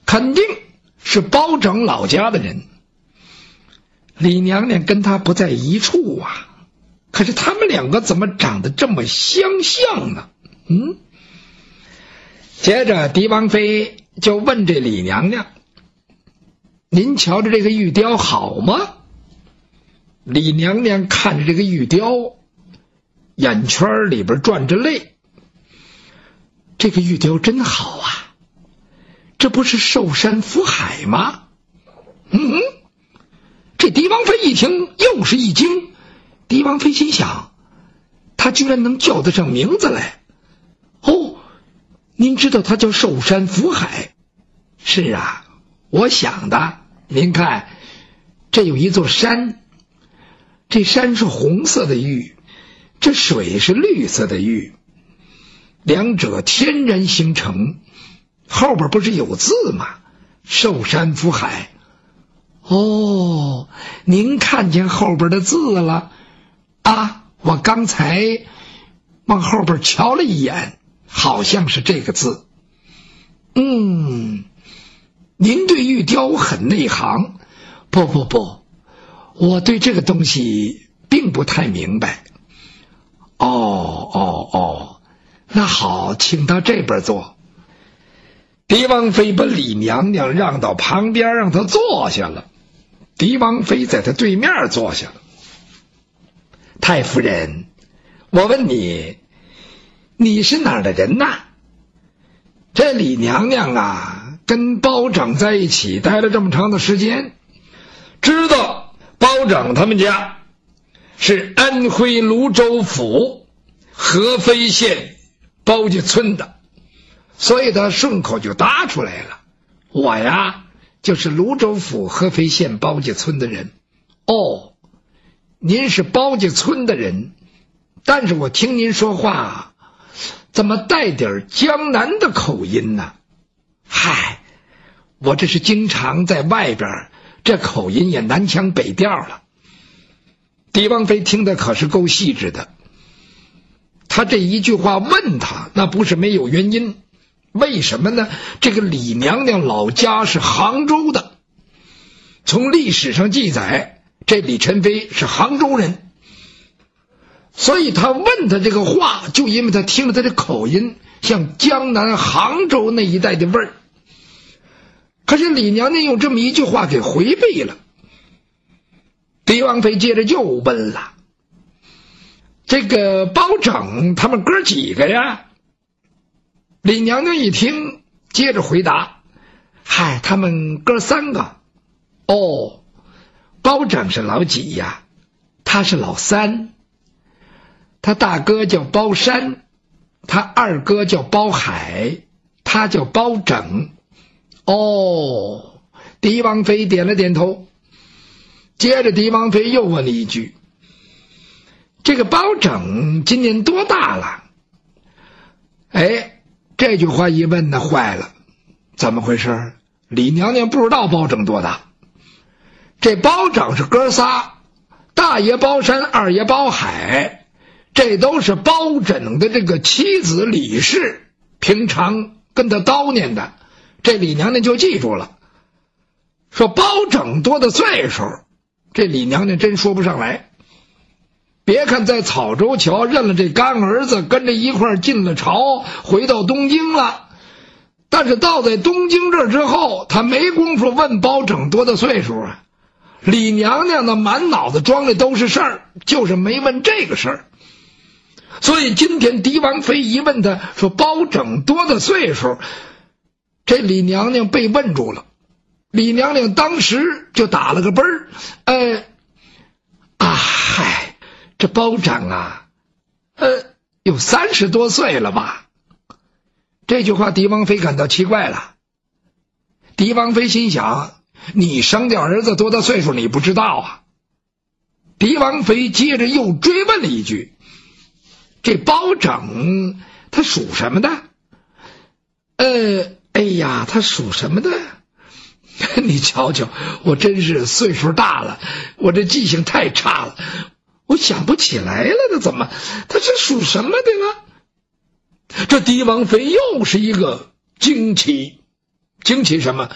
肯定是包拯老家的人。李娘娘跟他不在一处啊，可是他们两个怎么长得这么相像呢？接着狄王妃就问这李娘娘，您瞧着这个玉雕好吗？李娘娘看着这个玉雕，眼圈里边转着泪。这个玉雕真好啊，这不是寿山福海吗？这狄王妃一听又是一惊。狄王妃心想，他居然能叫得上名字来。您知道他叫寿山福海？是啊，我想的。您看，这有一座山，这山是红色的玉，这水是绿色的玉，两者天然形成。后边不是有字吗？寿山福海。您看见后边的字了啊？我刚才往后边瞧了一眼，好像是这个字。您对玉雕很内行。不，我对这个东西并不太明白。那好，请到这边坐。狄王妃把李娘娘让到旁边，让她坐下了。狄王妃在她对面坐下了。太夫人，我问你，你是哪儿的人呐？这李娘娘啊，跟包拯在一起待了这么长的时间，知道包拯他们家是安徽泸州府合肥县包家村的，所以他顺口就答出来了，我呀就是泸州府合肥县包家村的人。您是包家村的人，但是我听您说话怎么带点江南的口音呢？我这是经常在外边，这口音也南腔北调了。狄王妃听得可是够细致的，他这一句话问他，那不是没有原因。为什么呢？这个李娘娘老家是杭州的，从历史上记载，这李宸妃是杭州人，所以他问他这个话，就因为他听了他的口音像江南杭州那一带的味儿。可是李娘娘用这么一句话给回避了。狄王妃接着又问了，这个包拯他们哥几个呀？李娘娘一听，接着回答，他们哥3个。包拯是老几呀？他是老3，他大哥叫包山，他二哥叫包海，他叫包拯。狄王妃点了点头。接着狄王妃又问了一句，这个包拯今年多大了？这句话一问呢，坏了，怎么回事？李娘娘不知道包拯多大。这包拯是哥仨，大爷包山，二爷包海，这都是包拯的这个妻子李氏平常跟他叨念的，这李娘娘就记住了。说包拯多大岁数，这李娘娘真说不上来。别看在草州桥认了这干儿子，跟着一块进了朝，回到东京了，但是到在东京这之后，他没工夫问包拯多大岁数啊。李娘娘的满脑子装的都是事儿，就是没问这个事儿。所以今天狄王妃一问他说包拯多大岁数，这李娘娘被问住了。李娘娘当时就打了个奔儿，这包拯啊，有30多岁了吧？这句话狄王妃感到奇怪了。狄王妃心想，你生的儿子多大岁数你不知道啊？狄王妃接着又追问了一句，这包拯他属什么的？他属什么的？你瞧瞧，我真是岁数大了，我这记性太差了，我想不起来了，他是属什么的呢？这狄王妃又是一个惊奇什么？